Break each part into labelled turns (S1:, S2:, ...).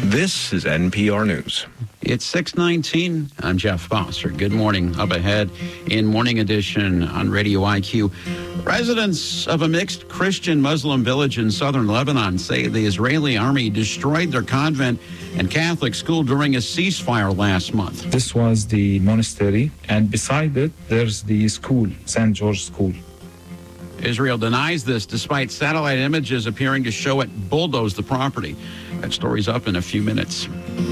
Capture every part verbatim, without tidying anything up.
S1: This is N P R News.
S2: It's six nineteen. I'm Jeff Foster. Good morning. Up ahead in Morning Edition on Radio I Q. Residents of a mixed Christian-Muslim village in southern Lebanon say the Israeli army destroyed their convent and Catholic school during a ceasefire last month.
S3: This was the monastery, and beside it, there's the school, Saint George School.
S2: Israel denies this despite satellite images appearing to show it bulldoze the property. That story's up in a few minutes.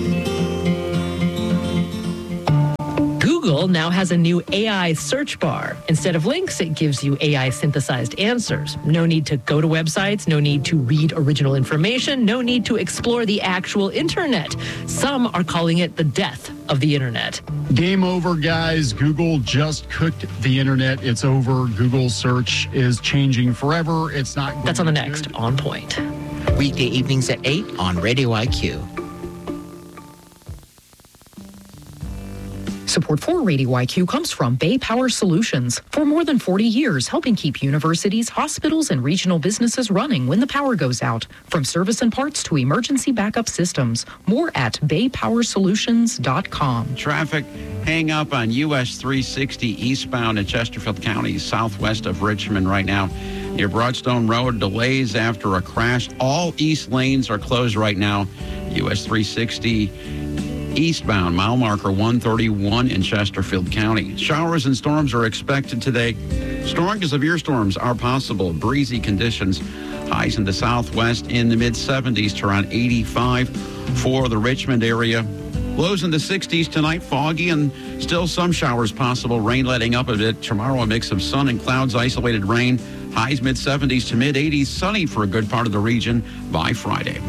S4: Google now has a new A I search bar. Instead of links, it gives you A I synthesized answers. No need to go to websites, no need to read original information, no need to explore the actual internet. Some are calling it the death of the internet.
S5: Game over, guys. Google just cooked the internet. It's over. Google search is changing forever. It's not going
S4: That's on the next good. On Point.
S6: Weekday evenings at eight on Radio I Q.
S7: Support for Radio I Q comes from Bay Power Solutions. For more than forty years, helping keep universities, hospitals, and regional businesses running when the power goes out. From service and parts to emergency backup systems. More at bay power solutions dot com.
S2: Traffic hang up on U S three sixty eastbound in Chesterfield County, southwest of Richmond right now. Near Broadstone Road, delays after a crash. All east lanes are closed right now. U S three sixty eastbound, mile marker one thirty-one in Chesterfield County. Showers and storms are expected today. Strong to severe storms are possible. Breezy conditions. Highs in the southwest in the mid seventies to around eighty-five for the Richmond area. Lows in the sixties tonight. Foggy and still some showers possible. Rain letting up a bit. Tomorrow a mix of sun and clouds, isolated rain. Highs mid seventies to mid eighties. Sunny for a good part of the region by Friday.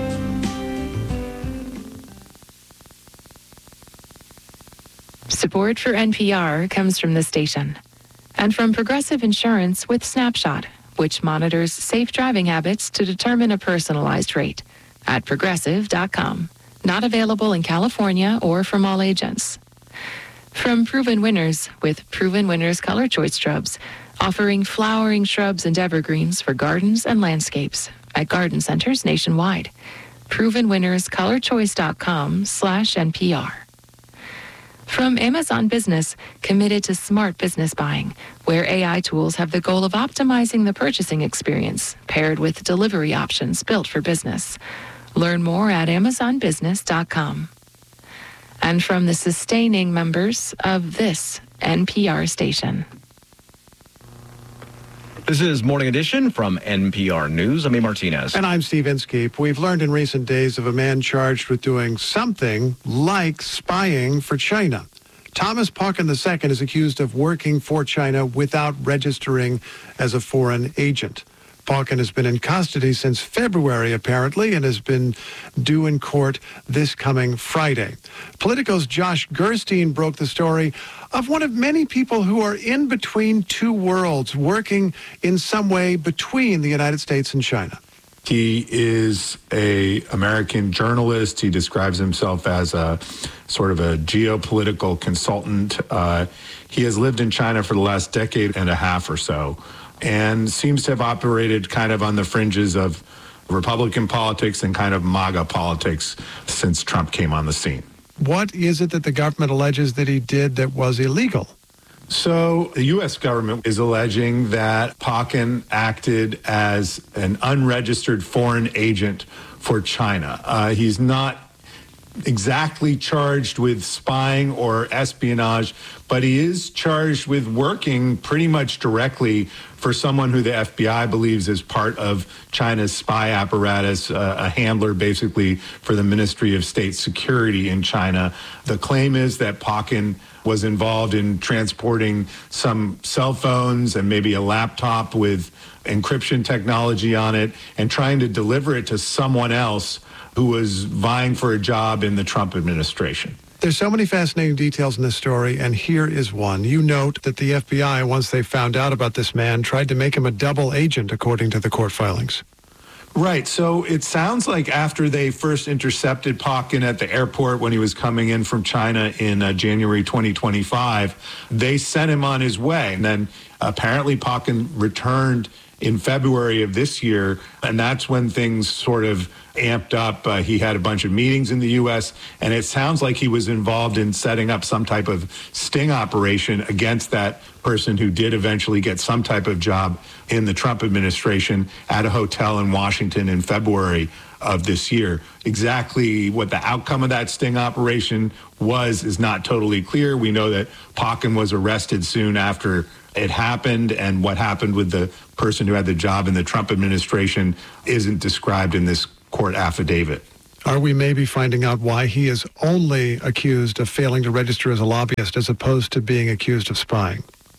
S8: Support for N P R comes from the station and from Progressive Insurance with Snapshot, which monitors safe driving habits to determine a personalized rate at progressive dot com. Not available in California or from all agents. From Proven Winners with Proven Winners Color Choice Shrubs, offering flowering shrubs and evergreens for gardens and landscapes at garden centers nationwide. proven winners color choice dot com slash N P R. From Amazon Business, committed to smart business buying, where A I tools have the goal of optimizing the purchasing experience, paired with delivery options built for business. Learn more at amazon business dot com. And from the sustaining members of this N P R station.
S1: This is Morning Edition from N P R News. I'm A. Martinez.
S9: And I'm Steve Inskeep. We've learned in recent days of a man charged with doing something like spying for China. Thomas Pauken the Second is accused of working for China without registering as a foreign agent. Pauken has been in custody since February, apparently, and has been due in court this coming Friday. Politico's Josh Gerstein broke the story of one of many people who are in between two worlds, working in some way between the United States and China.
S10: He is a American journalist. He describes himself as a sort of a geopolitical consultant. Uh, he has lived in China for the last decade and a half or so, and seems to have operated kind of on the fringes of Republican politics and kind of MAGA politics since Trump came on the scene.
S9: What is it that the government alleges that he did that was illegal?
S10: So the U S government is alleging that Pauken acted as an unregistered foreign agent for China. Uh, he's not exactly charged with spying or espionage, but he is charged with working pretty much directly for someone who the F B I believes is part of China's spy apparatus, uh, a handler basically for the Ministry of State Security in China. The claim is that Pauken was involved in transporting some cell phones and maybe a laptop with encryption technology on it and trying to deliver it to someone else who was vying for a job in the Trump administration.
S9: There's so many fascinating details in this story, and here is one. You note that the F B I, once they found out about this man, tried to make him a double agent, according to the court filings.
S10: Right. So it sounds like after they first intercepted Pauken at the airport when he was coming in from China in uh, January twenty twenty-five, they sent him on his way. And then apparently Pauken returned in February of this year, and that's when things sort of amped up. Uh, he had a bunch of meetings in the U S, and it sounds like he was involved in setting up some type of sting operation against that person who did eventually get some type of job in the Trump administration at a hotel in Washington in February of this year. Exactly what the outcome of that sting operation was is not totally clear. We know that Pauken was arrested soon after it happened, and what happened with the person who had the job in the Trump administration isn't described in this court affidavit.
S9: Are we maybe finding out why he is only accused of failing to register as a lobbyist as opposed to being accused of spying?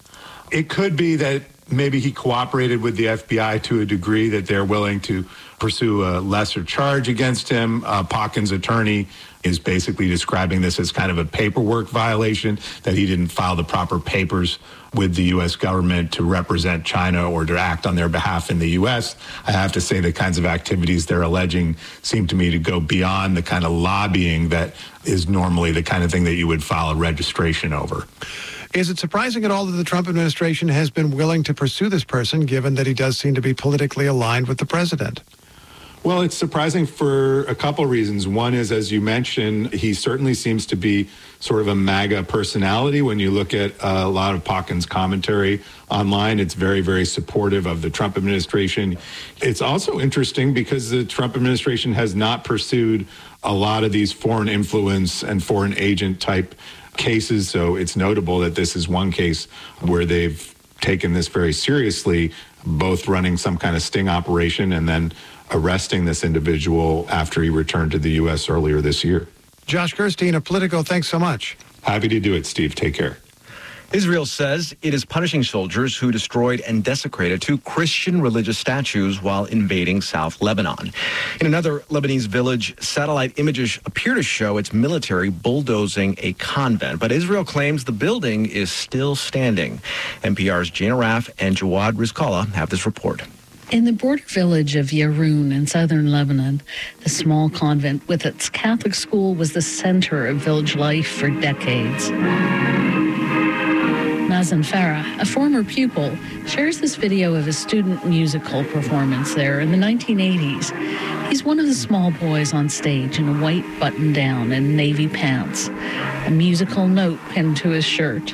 S10: It could be that maybe he cooperated with the F B I to a degree that they're willing to pursue a lesser charge against him. Uh, Pauken's attorney is basically describing this as kind of a paperwork violation, that he didn't file the proper papers with the U S government to represent China or to act on their behalf in the U S. I have to say the kinds of activities they're alleging seem to me to go beyond the kind of lobbying that is normally the kind of thing that you would file a registration over.
S9: Is it surprising at all that the Trump administration has been willing to pursue this person, given that he does seem to be politically aligned with the president?
S10: Well, it's surprising for a couple reasons. One is, as you mentioned, he certainly seems to be sort of a MAGA personality. When you look at uh, a lot of Pauken's commentary online, it's very, very supportive of the Trump administration. It's also interesting because the Trump administration has not pursued a lot of these foreign influence and foreign agent type cases. So it's notable that this is one case where they've taken this very seriously, both running some kind of sting operation and then arresting this individual after he returned to the U S earlier this year.
S9: Josh Gerstein of Politico, thanks so much.
S10: Happy to do it, Steve. Take care.
S1: Israel says it is punishing soldiers who destroyed and desecrated two Christian religious statues while invading South Lebanon. In another Lebanese village, satellite images appear to show its military bulldozing a convent, but Israel claims the building is still standing. N P R's Jana Raff and Jawad Rizkallah have this report.
S11: In the border village of Yaroun in southern Lebanon, the small convent with its Catholic school was the center of village life for decades. Mazen Farah, a former pupil, shares this video of a student musical performance there in the nineteen eighties. He's one of the small boys on stage in a white button-down and navy pants, a musical note pinned to his shirt.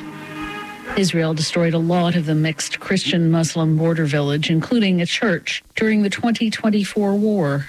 S11: Israel destroyed a lot of the mixed Christian-Muslim border village, including a church, during the twenty twenty-four war.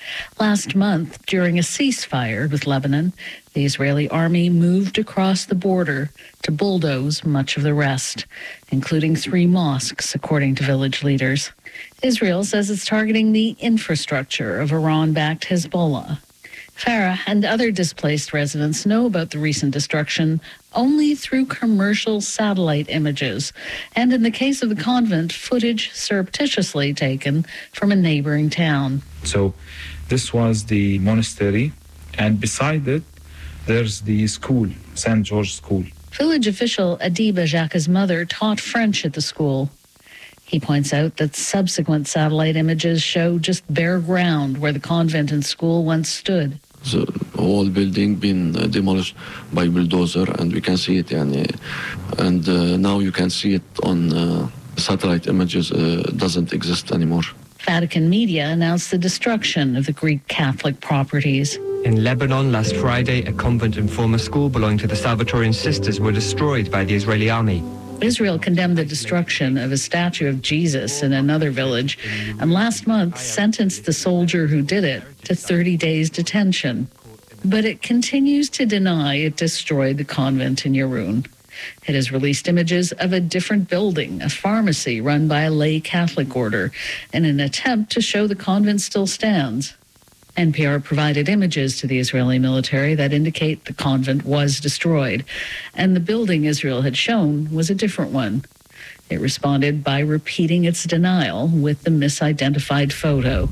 S11: Last month, during a ceasefire with Lebanon, the Israeli army moved across the border to bulldoze much of the rest, including three mosques, according to village leaders. Israel says it's targeting the infrastructure of Iran-backed Hezbollah. Farah and other displaced residents know about the recent destruction only through commercial satellite images, and in the case of the convent, footage surreptitiously taken from a neighboring town.
S3: So this was the monastery, and beside it, there's the school, Saint George School.
S11: Village official Adiba Jacques' mother taught French at the school. He points out that subsequent satellite images show just bare ground where the convent and school once stood.
S12: The whole building been uh, demolished by bulldozer, and we can see it, yani, and uh, now you can see it on uh, satellite images. Uh, doesn't exist anymore.
S11: Vatican media announced the destruction of the Greek Catholic properties.
S13: In Lebanon last Friday, a convent and former school belonging to the Salvatorian Sisters were destroyed by the Israeli army.
S11: Israel condemned the destruction of a statue of Jesus in another village, and last month sentenced the soldier who did it to thirty days detention. But it continues to deny it destroyed the convent in Yaroun. It has released images of a different building, a pharmacy run by a lay Catholic order, in an attempt to show the convent still stands. N P R provided images to the Israeli military that indicate the convent was destroyed, and the building Israel had shown was a different one. It responded by repeating its denial with the misidentified photo.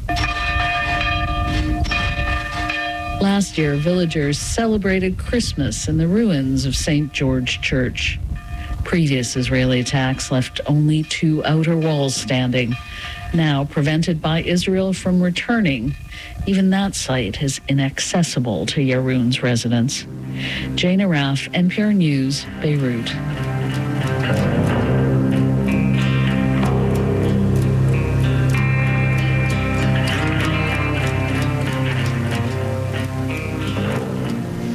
S11: Last year, villagers celebrated Christmas in the ruins of Saint George Church. Previous Israeli attacks left only two outer walls standing, now prevented by Israel from returning. Even that site is inaccessible to Yaroun's residents. Jana Raff, N P R News, Beirut.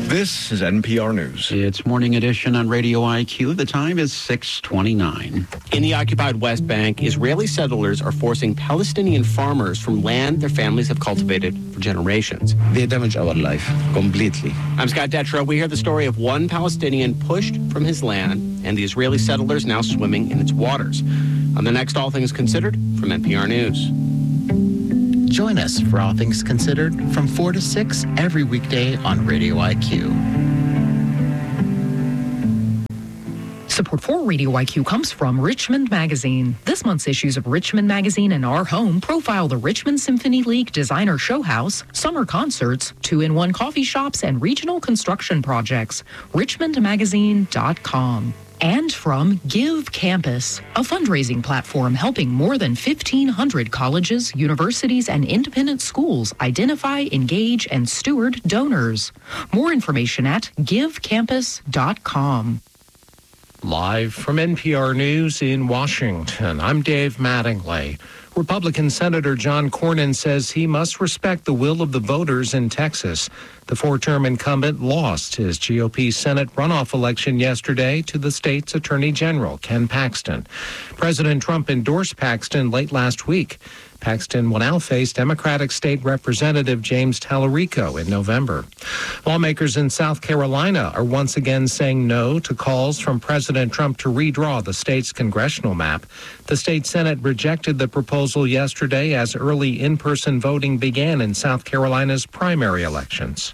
S1: This is N P R News.
S2: It's Morning Edition on Radio I Q. The time is six twenty-nine.
S14: In the occupied West Bank, Israeli settlers are forcing Palestinian farmers from land their families have cultivated for generations.
S15: They damage our life completely.
S14: I'm Scott Detrow. We hear the story of one Palestinian pushed from his land and the Israeli settlers now swimming in its waters. On the next All Things Considered from N P R News.
S6: Join us for All Things Considered from four to six every weekday on Radio I Q.
S7: Support for Radio I Q comes from Richmond Magazine. This month's issues of Richmond Magazine and Our Home profile the Richmond Symphony League Designer Show House, summer concerts, two-in-one coffee shops, and regional construction projects. richmond magazine dot com. And from Give Campus, a fundraising platform helping more than fifteen hundred colleges, universities, and independent schools identify, engage, and steward donors. More information at give campus dot com.
S16: Live from N P R News in Washington, I'm Dave Mattingly. Republican Senator John Cornyn says he must respect the will of the voters in Texas. The four-term incumbent lost his G O P Senate runoff election yesterday to the state's Attorney General, Ken Paxton. President Trump endorsed Paxton late last week. Paxton will now face Democratic State Representative James Tallarico in November. Lawmakers in South Carolina are once again saying no to calls from President Trump to redraw the state's congressional map. The state Senate rejected the proposal yesterday as early in-person voting began in South Carolina's primary elections.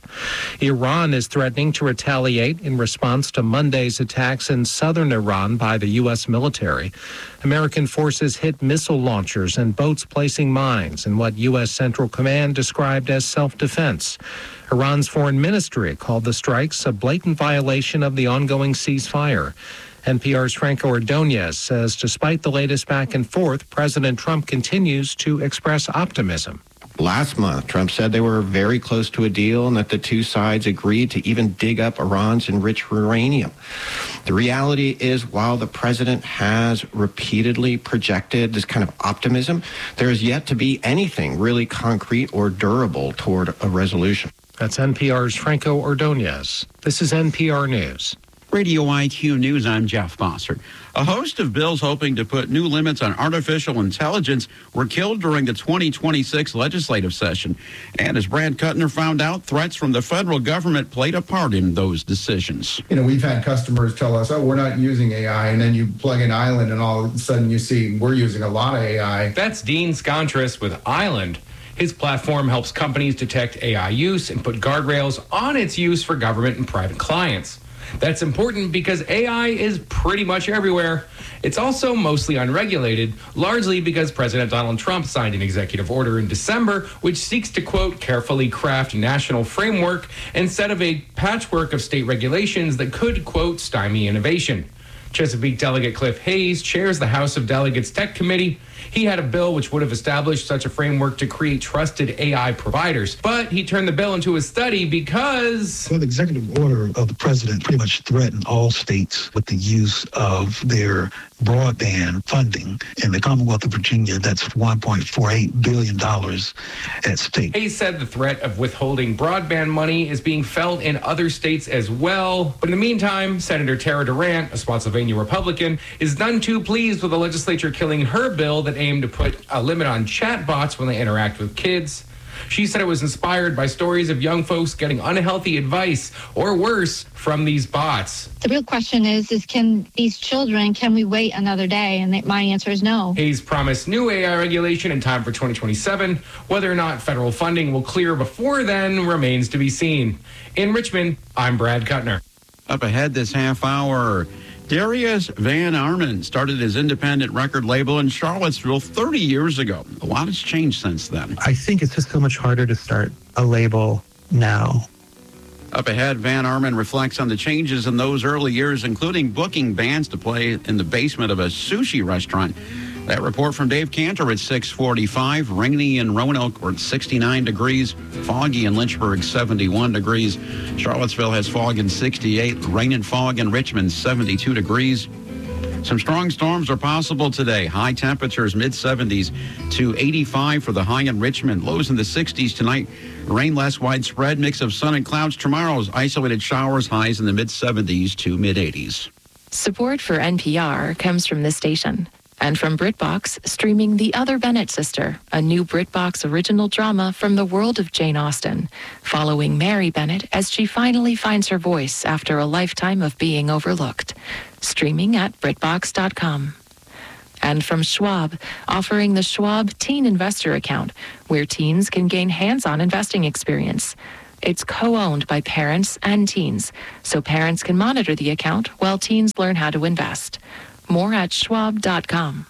S16: Iran is threatening to retaliate in response to Monday's attacks in southern Iran by the U S military. American forces hit missile launchers and boats placing mines in what U S Central Command described as self-defense. Iran's foreign ministry called the strikes a blatant violation of the ongoing ceasefire. N P R's Franco Ordonez says despite the latest back and forth, President Trump continues to express optimism.
S17: Last month, Trump said they were very close to a deal and that the two sides agreed to even dig up Iran's enriched uranium. The reality is, while the president has repeatedly projected this kind of optimism, there is yet to be anything really concrete or durable toward a resolution.
S16: That's N P R's Franco Ordonez. This is N P R News.
S2: Radio I Q News, I'm Jeff Bossert. A host of bills hoping to put new limits on artificial intelligence were killed during the twenty twenty-six legislative session. And as Brad Kuttner found out, threats from the federal government played a part in those decisions.
S18: You know, we've had customers tell us, oh, we're not using A I, and then you plug in Island and all of a sudden you see we're using a lot of A I.
S19: That's Dean Scontris with Island. His platform helps companies detect A I use and put guardrails on its use for government and private clients. That's important because A I is pretty much everywhere. It's also mostly unregulated, largely because President Donald Trump signed an executive order in December which seeks to, quote, carefully craft national framework instead of a patchwork of state regulations that could, quote, stymie innovation. Chesapeake Delegate Cliff Hayes chairs the House of Delegates Tech Committee. He had a bill which would have established such a framework to create trusted A I providers. But he turned the bill into a study because...
S20: Well, the executive order of the president pretty much threatened all states with the use of their broadband funding. In the Commonwealth of Virginia, that's one point four eight billion dollars at stake.
S19: Hayes said the threat of withholding broadband money is being felt in other states as well. But in the meantime, Senator Tara Durant, a Spotsylvania Republican, is none too pleased with the legislature killing her bill that aimed to put a limit on chatbots when they interact with kids. She said it was inspired by stories of young folks getting unhealthy advice, or worse, from these bots.
S21: The real question is, is can these children, can we wait another day? And my answer is no.
S19: Hayes promised new A I regulation in time for twenty twenty-seven. Whether or not federal funding will clear before then remains to be seen. In Richmond, I'm Brad Kuttner.
S2: Up ahead this half hour, Darius Van Arman started his independent record label in Charlottesville thirty years ago. A lot has changed since then.
S22: I think it's just so much harder to start a label now.
S2: Up ahead, Van Arman reflects on the changes in those early years, including booking bands to play in the basement of a sushi restaurant. That report from Dave Cantor at six forty-five. Rainy in Roanoke, we're at sixty-nine degrees. Foggy in Lynchburg, seventy-one degrees. Charlottesville has fog in sixty-eight. Rain and fog in Richmond, seventy-two degrees. Some strong storms are possible today. High temperatures, mid seventies to eighty-five for the high in Richmond. Lows in the sixties tonight. Rain less widespread. Mix of sun and clouds tomorrow's isolated showers. Highs in the mid seventies to mid eighties.
S8: Support for N P R comes from this station and from BritBox, streaming The Other Bennett Sister, a new BritBox original drama from the world of Jane Austen, following Mary Bennett as she finally finds her voice after a lifetime of being overlooked. Streaming at Britbox dot com. And from Schwab, offering the Schwab Teen Investor Account, where teens can gain hands-on investing experience. It's co-owned by parents and teens, so parents can monitor the account while teens learn how to invest. More at Schwab dot com.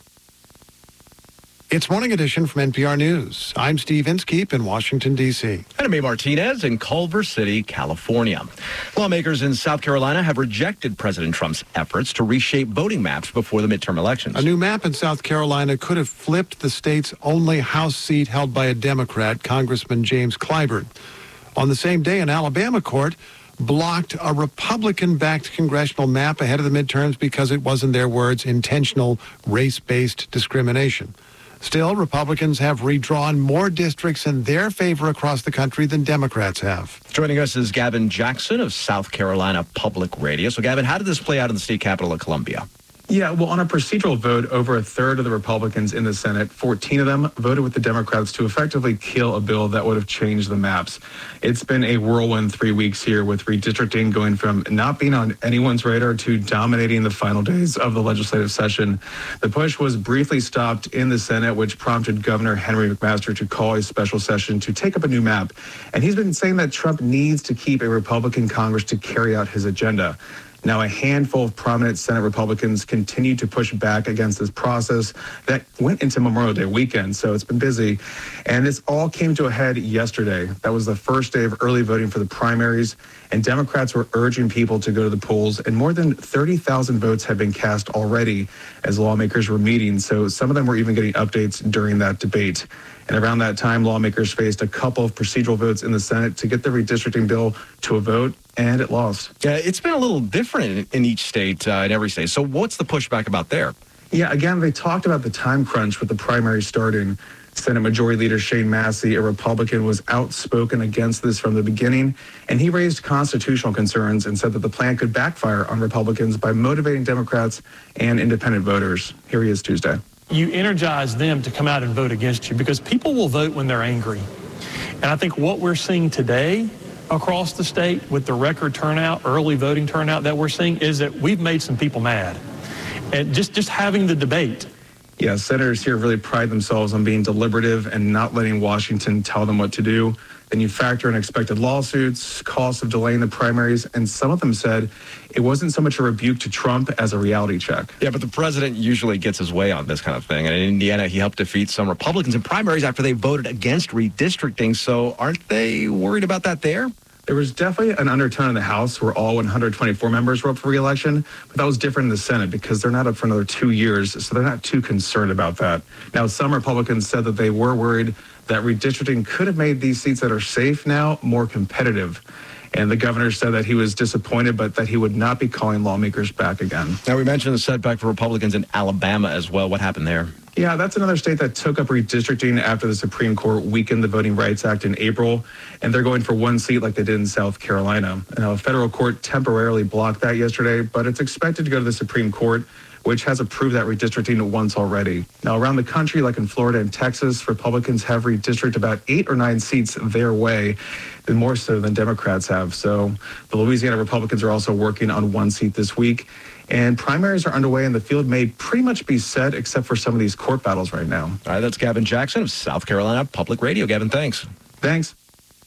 S9: It's Morning Edition from N P R News. I'm Steve Inskeep in Washington, D C.
S1: And May Martinez in Culver City, California. Lawmakers in South Carolina have rejected President Trump's efforts to reshape voting maps before the midterm elections.
S9: A new map in South Carolina could have flipped the state's only House seat held by a Democrat, Congressman James Clyburn. On the same day, an Alabama court blocked a Republican-backed congressional map ahead of the midterms because it was, in their words, intentional race-based discrimination. Still, Republicans have redrawn more districts in their favor across the country than Democrats have.
S1: Joining us is Gavin Jackson of South Carolina Public Radio. So, Gavin, how did this play out in the state capital of Columbia?
S4: Yeah, well, on a procedural vote, over a third of the Republicans in the Senate, fourteen of them, voted with the Democrats to effectively kill a bill that would have changed the maps. It's been a whirlwind three weeks here with redistricting going from not being on anyone's radar to dominating the final days of the legislative session. The push was briefly stopped in the Senate, which prompted Governor Henry McMaster to call a special session to take up a new map. And he's been saying that Trump needs to keep a Republican Congress to carry out his agenda. Now, a handful of prominent Senate Republicans continue to push back against this process that went into Memorial Day weekend, so it's been busy. And this all came to a head yesterday. That was the first day of early voting for the primaries, and Democrats were urging people to go to the polls, and more than thirty thousand votes had been cast already as lawmakers were meeting, so some of them were even getting updates during that debate. And around that time, lawmakers faced a couple of procedural votes in the Senate to get the redistricting bill to a vote, and it lost.
S1: Yeah, it's been a little different in each state, uh, in every state. So what's the pushback about there?
S4: Yeah, again, they talked about the time crunch with the primary starting. Senate Majority Leader Shane Massey, a Republican, was outspoken against this from the beginning, and he raised constitutional concerns and said that the plan could backfire on Republicans by motivating Democrats and independent voters. Here he is Tuesday.
S5: You energize them to come out and vote against you because people will vote when they're angry. And I think what we're seeing today across the state with the record turnout, early voting turnout that we're seeing is that we've made some people mad. And just, just having the debate.
S4: Yeah, senators here really pride themselves on being deliberative and not letting Washington tell them what to do. Then you factor in expected lawsuits, costs of delaying the primaries, and some of them said it wasn't so much a rebuke to Trump as a reality check.
S1: Yeah, but the president usually gets his way on this kind of thing. And in Indiana, he helped defeat some Republicans in primaries after they voted against redistricting. So aren't they worried about that there?
S4: There was definitely an undertone in the House where all one hundred twenty-four members were up for re-election, but that was different in the Senate because they're not up for another two years, so they're not too concerned about that. Now, some Republicans said that they were worried that redistricting could have made these seats that are safe now more competitive. And the governor said that he was disappointed, but that he would not be calling lawmakers back again.
S1: Now, we mentioned the setback for Republicans in Alabama as well. What happened there?
S4: Yeah, that's another state that took up redistricting after the Supreme Court weakened the Voting Rights Act in April, and they're going for one seat like they did in South Carolina. Now, a federal court temporarily blocked that yesterday, but it's expected to go to the Supreme Court, which has approved that redistricting once already. Now, around the country, like in Florida and Texas, Republicans have redistricted about eight or nine seats their way, and more so than Democrats have. So the Louisiana Republicans are also working on one seat this week. And primaries are underway, and the field may pretty much be set except for some of these court battles right now.
S1: All right, that's Gavin Jackson of South Carolina Public Radio. Gavin, thanks.
S4: Thanks.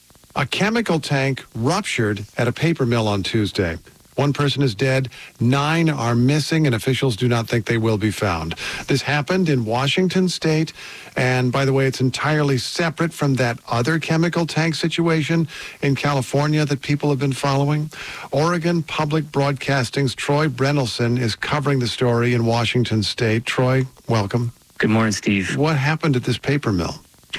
S9: A chemical tank ruptured at a paper mill on Tuesday. One person is dead, nine are missing, and officials do not think they will be found. This happened in Washington state, and by the way, it's entirely separate from that other chemical tank situation in California that people have been following. Oregon Public Broadcasting's Troy Brennelson is covering the story in Washington state. Troy, welcome.
S23: Good morning, Steve.
S9: What happened at this paper mill?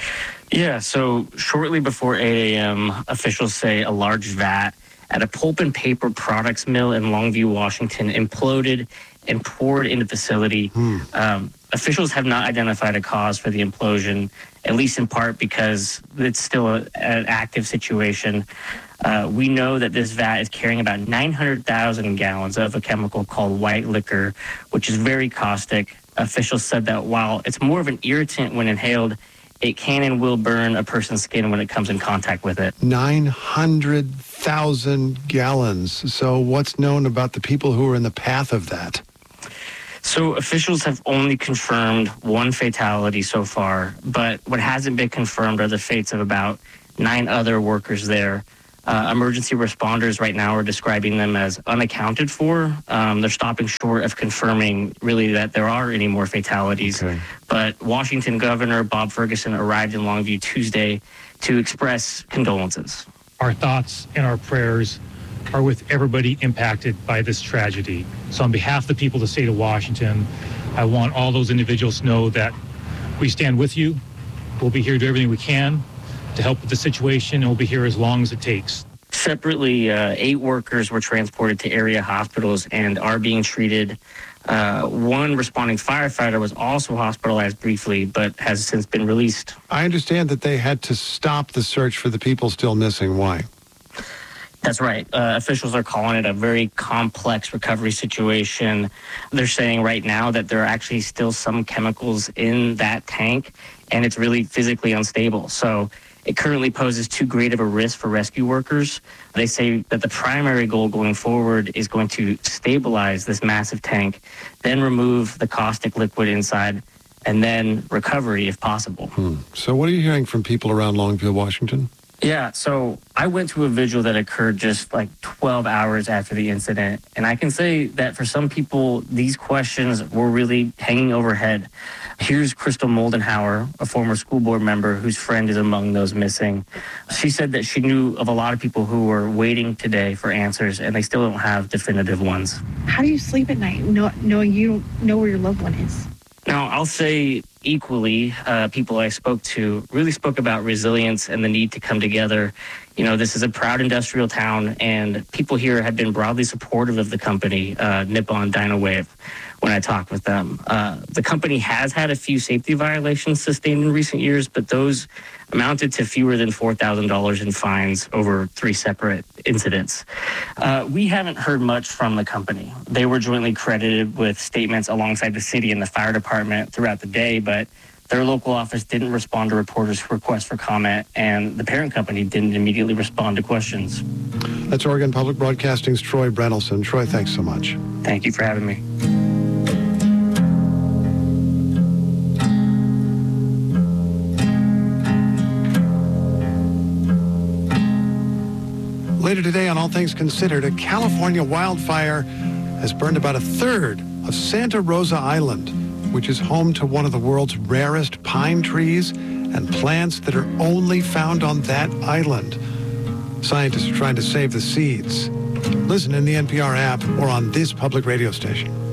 S23: Yeah, so shortly before eight a.m., officials say a large vat at a pulp and paper products mill in Longview, Washington, imploded and poured into the facility.
S9: Hmm.
S23: Um, officials have not identified a cause for the implosion, at least in part because it's still a, an active situation. Uh, we know that this vat is carrying about nine hundred thousand gallons of a chemical called white liquor, which is very caustic. Officials said that while it's more of an irritant when inhaled, it can and will burn a person's skin when it comes in contact with it.
S9: nine hundred thousand gallons. So what's known about the people who are in the path of that?
S23: So officials have only confirmed one fatality so far, but what hasn't been confirmed are the fates of about nine other workers there. Uh, emergency responders right now are describing them as unaccounted for. Um, they're stopping short of confirming really that there are any more fatalities.
S9: Okay.
S23: But Washington Governor Bob Ferguson arrived in Longview Tuesday to express condolences.
S3: Our thoughts and our prayers are with everybody impacted by this tragedy. So on behalf of the people of the state of Washington, I want all those individuals to know that we stand with you. We'll be here to do everything we can to help with the situation, and we'll be here as long as it takes.
S23: Separately, uh, eight workers were transported to area hospitals and are being treated. Uh, one responding firefighter was also hospitalized briefly, but has since been released.
S9: I understand that they had to stop the search for the people still missing. Why?
S23: That's right. Uh, officials are calling it a very complex recovery situation. They're saying right now that there are actually still some chemicals in that tank, and it's really physically unstable. So it currently poses too great of a risk for rescue workers. They say that the primary goal going forward is going to stabilize this massive tank, then remove the caustic liquid inside, and then recovery if possible.
S9: Hmm. So what are you hearing from people around Longview, Washington?
S23: Yeah, so I went to a vigil that occurred just like twelve hours after the incident, and I can say that for some people, these questions were really hanging overhead. Here's Crystal Moldenhauer, a former school board member whose friend is among those missing. She said that she knew of a lot of people who were waiting today for answers, and they still don't have definitive ones.
S10: How do you sleep at night know, knowing you don't know where your loved one is?
S23: Now, I'll say equally, uh, people I spoke to really spoke about resilience and the need to come together. You know, this is a proud industrial town, and people here have been broadly supportive of the company, uh, Nippon Dynawave, when I talked with them. Uh, the company has had a few safety violations sustained in recent years, but those amounted to fewer than four thousand dollars in fines over three separate incidents. Uh, we haven't heard much from the company. They were jointly credited with statements alongside the city and the fire department throughout the day, but their local office didn't respond to reporters' requests for comment, and the parent company didn't immediately respond to questions.
S9: That's Oregon Public Broadcasting's Troy Brenelson. Troy, thanks so much.
S23: Thank you for having me.
S9: Later today on All Things Considered, a California wildfire has burned about a third of Santa Rosa Island, which is home to one of the world's rarest pine trees and plants that are only found on that island. Scientists are trying to save the seeds. Listen in the N P R app or on this public radio station.